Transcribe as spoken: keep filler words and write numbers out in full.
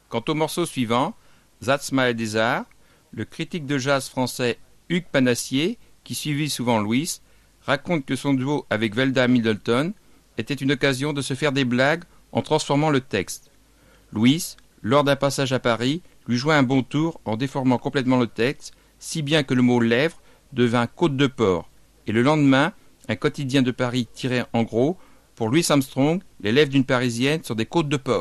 Quant au morceau suivant, That's My Desire, le critique de jazz français Hugues Panassier, qui suivit souvent Louis, raconte que son duo avec Velda Middleton était une occasion de se faire des blagues en transformant le texte. Louis, lors d'un passage à Paris, lui joua un bon tour en déformant complètement le texte, si bien que le mot lèvres devint côte de porc, et le lendemain, un quotidien de Paris tirait en gros « Pour Louis Armstrong, les lèvres d'une Parisienne sont des côtes de porc ».